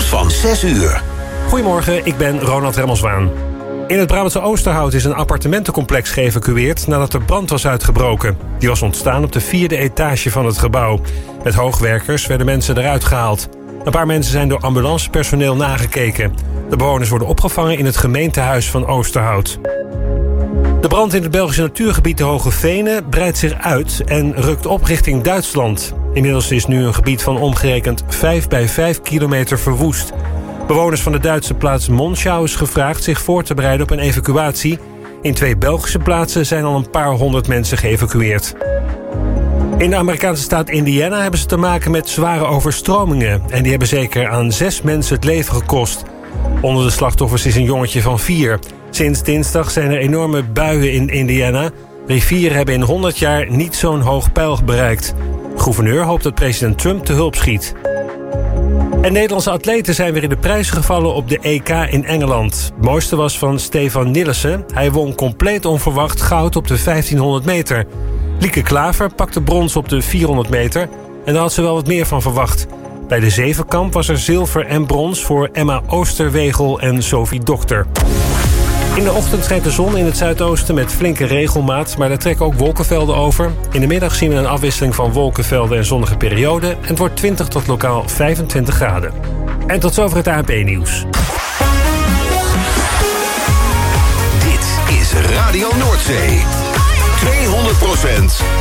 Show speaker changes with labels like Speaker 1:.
Speaker 1: van 6 uur.
Speaker 2: Goedemorgen, ik ben Ronald Remmelswaan. In het Brabantse Oosterhout is een appartementencomplex geëvacueerd nadat er brand was uitgebroken. Die was ontstaan op de 4e etage van het gebouw. Met hoogwerkers werden mensen eruit gehaald. Een paar mensen zijn door ambulancepersoneel nagekeken. De bewoners worden opgevangen in het gemeentehuis van Oosterhout. De brand in het Belgische natuurgebied de Hoge Venen breidt zich uit en rukt op richting Duitsland. Inmiddels is nu een gebied van omgerekend 5 bij 5 kilometer verwoest. Bewoners van de Duitse plaats Monschau is gevraagd zich voor te bereiden op een evacuatie. In 2 Belgische plaatsen zijn al een paar honderd mensen geëvacueerd. In de Amerikaanse staat Indiana hebben ze te maken met zware overstromingen. En die hebben zeker aan 6 mensen het leven gekost. Onder de slachtoffers is een jongetje van 4. Sinds dinsdag zijn er enorme buien in Indiana. Rivieren hebben in 100 jaar niet zo'n hoog peil bereikt. De gouverneur hoopt dat president Trump te hulp schiet. En Nederlandse atleten zijn weer in de prijzen gevallen op de EK in Engeland. Het mooiste was van Stefan Nillissen. Hij won compleet onverwacht goud op de 1500 meter. Lieke Klaver pakte brons op de 400 meter. En daar had ze wel wat meer van verwacht. Bij de zevenkamp was er zilver en brons voor Emma Oosterwegel en Sophie Dokter. In de ochtend schijnt de zon in het zuidoosten met flinke regelmaat, maar daar trekken ook wolkenvelden over. In de middag zien we een afwisseling van wolkenvelden en zonnige perioden. En het wordt 20 tot lokaal 25 graden. En tot zover het ANP-nieuws.
Speaker 1: Dit is Radio Noordzee. 200%